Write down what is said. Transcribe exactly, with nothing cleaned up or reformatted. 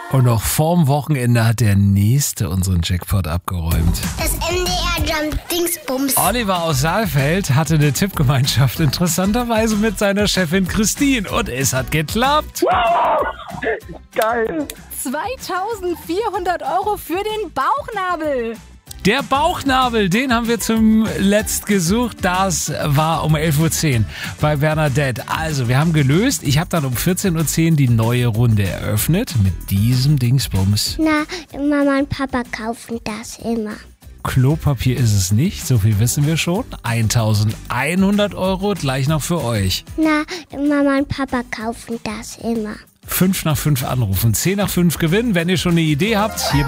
Und noch vorm Wochenende hat der Nächste unseren Jackpot abgeräumt. Das M D R Jump Dingsbums. Oliver aus Saalfeld hatte eine Tippgemeinschaft, interessanterweise mit seiner Chefin Christine. Und es hat geklappt. Wow! Geil. zweitausendvierhundert Euro für den Bauchnabel. Der Bauchnabel, den haben wir zum Letzt gesucht. Das war um elf Uhr zehn bei Bernadette. Also, wir haben gelöst. Ich habe dann um vierzehn Uhr zehn die neue Runde eröffnet mit diesem Dingsbums. Na, Mama und Papa kaufen das immer. Klopapier ist es nicht, so viel wissen wir schon. eintausendeinhundert Euro gleich noch für euch. Na, Mama und Papa kaufen das immer. fünf nach fünf anrufen, zehn nach fünf gewinnen. Wenn ihr schon eine Idee habt, hier bei